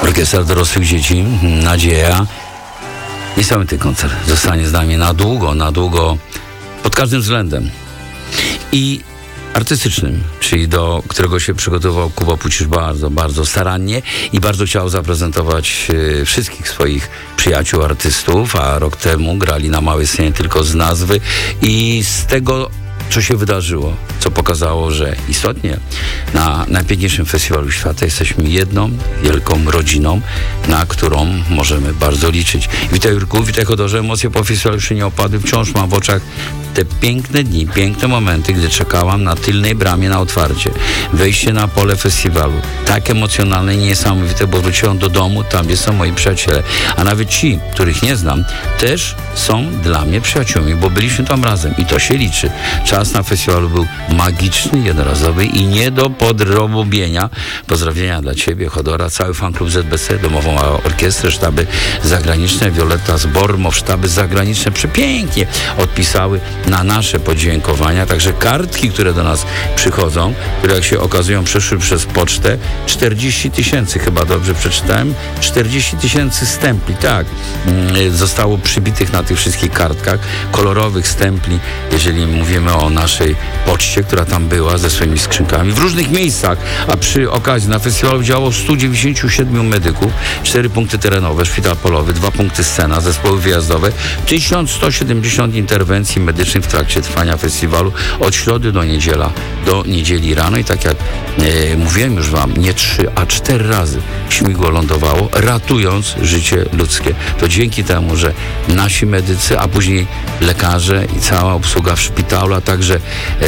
Orkiestra dorosłych dzieci, Nadzieja. Niesamowity koncert. Zostanie z nami na długo, pod każdym względem. I artystycznym, czyli do którego się przygotował Kuba Pucisz bardzo starannie i bardzo chciał zaprezentować wszystkich swoich przyjaciół artystów, a rok temu grali na małej scenie tylko z nazwy i z tego, co się wydarzyło, co pokazało, że istotnie na najpiękniejszym festiwalu świata jesteśmy jedną wielką rodziną, na którą możemy bardzo liczyć. Witaj, Jurku, witaj, Chodorze. Emocje po festiwalu jeszcze nie opadły. Wciąż mam w oczach te piękne dni, piękne momenty, gdy czekałam na tylnej bramie na otwarcie. Wejście na pole festiwalu. Tak emocjonalne i niesamowite, bo wróciłam do domu, tam gdzie są moi przyjaciele. A nawet ci, których nie znam, też są dla mnie przyjaciółmi, bo byliśmy tam razem i to się liczy. Czas na festiwalu był magiczny, jednorazowy i nie do podrobienia. Pozdrowienia dla Ciebie, Chodora, cały fanklub ZBC, domową orkiestrę, sztaby zagraniczne, Violetta z Bormow, sztaby zagraniczne przepięknie odpisały na nasze podziękowania. Także kartki, które do nas przychodzą, które jak się okazują przeszły przez pocztę, 40 000, chyba dobrze przeczytałem, 40 000 stempli, tak, zostało przybitych na tych wszystkich kartkach, kolorowych stempli, jeżeli mówimy o naszej poczcie, która tam była ze swoimi skrzynkami w różnych miejscach, a przy okazji na festiwalu działało 197 medyków, 4 punkty terenowe, szpital polowy, 2 punkty scena, zespoły wyjazdowe, 1170 interwencji medycznych w trakcie trwania festiwalu od środy do niedzieli rano i tak jak mówiłem już wam, nie 3, a 4 razy śmigło lądowało, ratując życie ludzkie. To dzięki temu, że nasi medycy, a później lekarze i cała obsługa w szpitalu, a także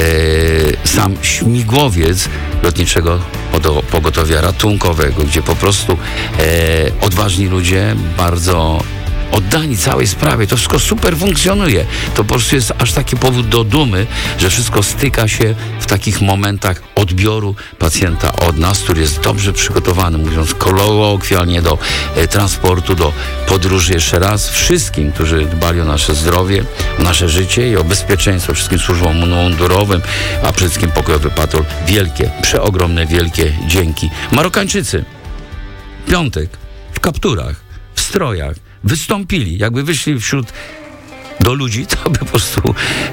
sam śmigłowiec lotniczego pogotowia ratunkowego, gdzie po prostu odważni ludzie, bardzo oddani całej sprawie, to wszystko super funkcjonuje. To po prostu jest aż taki powód do dumy, że wszystko styka się w takich momentach odbioru pacjenta od nas, który jest dobrze przygotowany, mówiąc kolokwialnie, do transportu, do podróży. Jeszcze raz wszystkim, którzy dbali o nasze zdrowie, o nasze życie i o bezpieczeństwo, wszystkim służbom mundurowym, a przede wszystkim pokojowy patrol, wielkie, przeogromne, wielkie dzięki. Marokańczycy, piątek, w kapturach, w strojach, wystąpili, jakby wyszli do ludzi, to by po prostu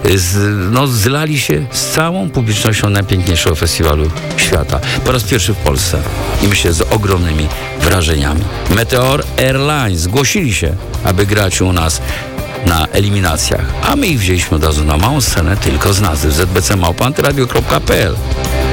zlali się z całą publicznością najpiękniejszego festiwalu świata. Po raz pierwszy w Polsce i myślę z ogromnymi wrażeniami. Meteor Airlines zgłosili się, aby grać u nas na eliminacjach, a my ich wzięliśmy od razu na małą scenę tylko z nazwy zbc@antyradio.pl.